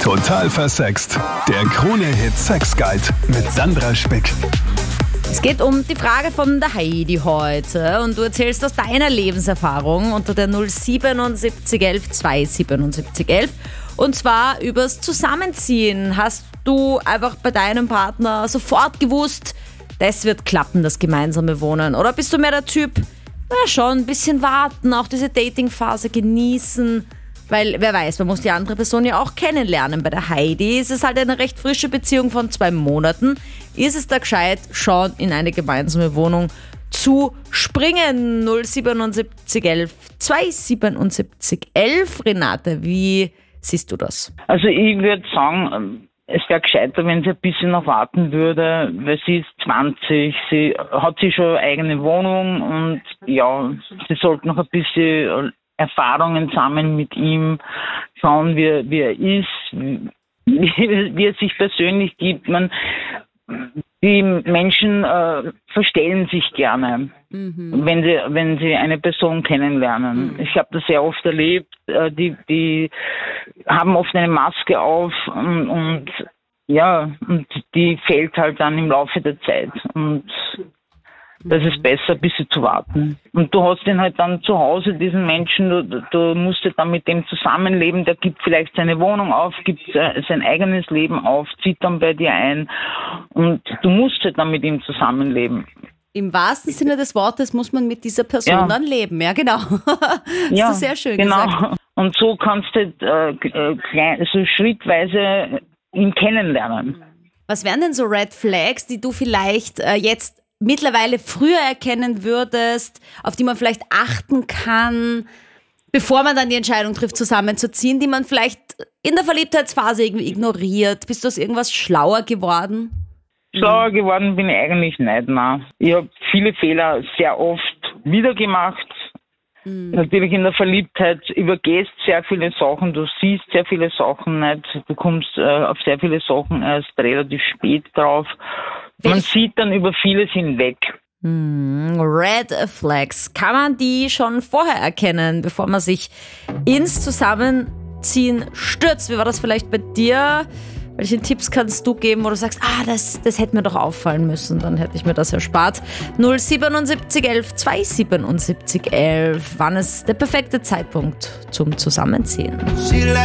Total versext. Der Krone-Hit Sex Guide mit Sandra Spick. Es geht um die Frage von der Heidi heute und du erzählst aus deiner Lebenserfahrung unter der 07711 27711 und zwar übers Zusammenziehen. Hast du einfach bei deinem Partner sofort gewusst, das wird klappen, das gemeinsame Wohnen? Oder bist du mehr der Typ, schon ein bisschen warten, auch diese Datingphase genießen? Weil, wer weiß, man muss die andere Person ja auch kennenlernen. Bei der Heidi ist es halt eine recht frische Beziehung von 2 Monaten. Ist es da gescheit, schon in eine gemeinsame Wohnung zu springen? 07711 27711. Renate, wie siehst du das? Also ich würde sagen, es wäre gescheiter, wenn sie ein bisschen noch warten würde, weil sie ist 20, sie hat schon eine eigene Wohnung und ja, sie sollte noch ein bisschen Erfahrungen sammeln mit ihm, schauen, wie er ist, wie er sich persönlich gibt. Die Menschen verstellen sich gerne, wenn sie eine Person kennenlernen. Ich habe das sehr oft erlebt. Die haben oft eine Maske auf und die fällt halt dann im Laufe der Zeit. Und das ist besser, ein bisschen zu warten. Und du hast ihn halt dann zu Hause, diesen Menschen, du musst ja dann mit dem zusammenleben, der gibt vielleicht seine Wohnung auf, gibt sein eigenes Leben auf, zieht dann bei dir ein und du musst halt dann mit ihm zusammenleben. Im wahrsten Sinne des Wortes muss man mit dieser Person dann leben, ja genau. Das hast du sehr schön gesagt. Und so kannst du so schrittweise ihn kennenlernen. Was wären denn so Red Flags, die du vielleicht jetzt mittlerweile früher erkennen würdest, auf die man vielleicht achten kann, bevor man dann die Entscheidung trifft, zusammenzuziehen, die man vielleicht in der Verliebtheitsphase irgendwie ignoriert? Bist du aus irgendwas schlauer geworden? Schlauer geworden bin ich eigentlich nicht, nein. Ich habe viele Fehler sehr oft wieder gemacht. Natürlich in der Verliebtheit übergehst sehr viele Sachen, du siehst sehr viele Sachen nicht, du kommst auf sehr viele Sachen erst relativ spät drauf. Man sieht dann über vieles hinweg. Red Flags. Kann man die schon vorher erkennen, bevor man sich ins Zusammenziehen stürzt? Wie war das vielleicht bei dir? Welche Tipps kannst du geben, wo du sagst, das hätte mir doch auffallen müssen, dann hätte ich mir das erspart. 07711 27711. Wann ist der perfekte Zeitpunkt zum Zusammenziehen?